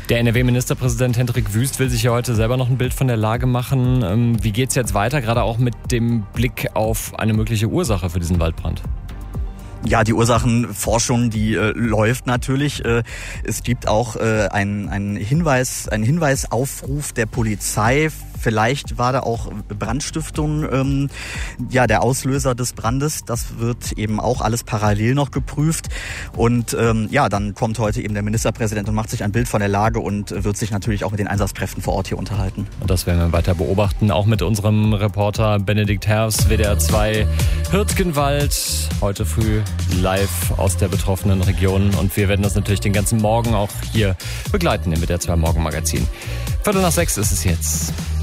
Der NRW-Ministerpräsident Hendrik Wüst will sich ja heute selber noch ein Bild von der Lage machen. Wie geht's jetzt weiter, gerade auch mit dem Blick auf eine mögliche Ursache für diesen Waldbrand? Ja, die Ursachenforschung, die läuft natürlich. Es gibt auch einen Hinweisaufruf der Polizei. Vielleicht war da auch Brandstiftung der Auslöser des Brandes. Das wird eben auch alles parallel noch geprüft. Und dann kommt heute eben der Ministerpräsident und macht sich ein Bild von der Lage und wird sich natürlich auch mit den Einsatzkräften vor Ort hier unterhalten. Und das werden wir weiter beobachten, auch mit unserem Reporter Benedikt Herfs, WDR 2 Hürtgenwald, heute früh live aus der betroffenen Region. Und wir werden das natürlich den ganzen Morgen auch hier begleiten im WDR 2 Morgenmagazin. 5:45 ist es jetzt.